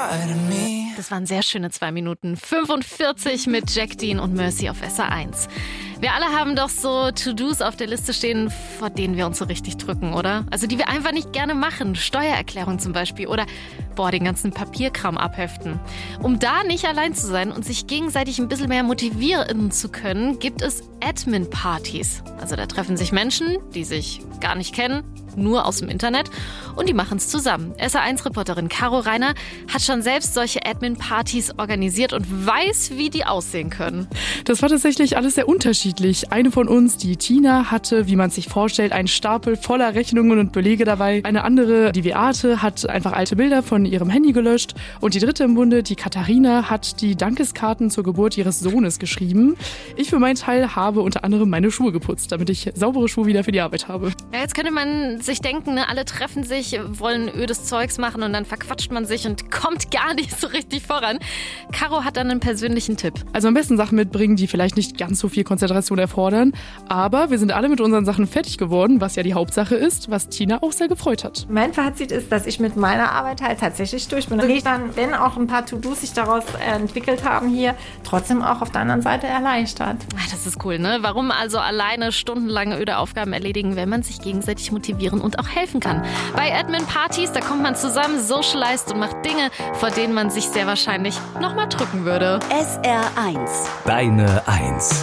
Das waren sehr schöne 2 Minuten 45 mit Jack Dean und Mercy auf SR1. Wir alle haben doch so To-Dos auf der Liste stehen, vor denen wir uns so richtig drücken, oder? Also die wir einfach nicht gerne machen. Steuererklärung zum Beispiel oder den ganzen Papierkram abheften. Um da nicht allein zu sein und sich gegenseitig ein bisschen mehr motivieren zu können, gibt es Admin-Partys. Also da treffen sich Menschen, die sich gar nicht kennen, nur aus dem Internet, und die machen es zusammen. SR1-Reporterin Caro Reiner hat schon selbst solche Admin-Partys organisiert und weiß, wie die aussehen können. Das war tatsächlich alles sehr unterschiedlich. Eine von uns, die Tina, hatte, wie man sich vorstellt, einen Stapel voller Rechnungen und Belege dabei. Eine andere, die Beate, hat einfach alte Bilder von ihrem Handy gelöscht. Und die dritte im Bunde, die Katharina, hat die Dankeskarten zur Geburt ihres Sohnes geschrieben. Ich für meinen Teil habe unter anderem meine Schuhe geputzt, damit ich saubere Schuhe wieder für die Arbeit habe. Ja, jetzt könnte man sich denken, ne, alle treffen sich, wollen ödes Zeugs machen und dann verquatscht man sich und kommt gar nicht so richtig voran. Caro hat dann einen persönlichen Tipp. Also am besten Sachen mitbringen, die vielleicht nicht ganz so viel Konzentration erfordern. Aber wir sind alle mit unseren Sachen fertig geworden, was ja die Hauptsache ist, was Tina auch sehr gefreut hat. Mein Fazit ist, dass ich mit meiner Arbeit halt tatsächlich durch bin. Und ich dann, wenn auch ein paar To-Dos sich daraus entwickelt haben hier, trotzdem auch auf der anderen Seite erleichtert. Ach, das ist cool, ne? Warum also alleine stundenlange öde Aufgaben erledigen, wenn man sich gegenseitig motivieren und auch helfen kann? Bei Admin-Partys, da kommt man zusammen, socialized und macht Dinge, vor denen man sich sehr wahrscheinlich nochmal drücken würde. SR1. Deine Eins.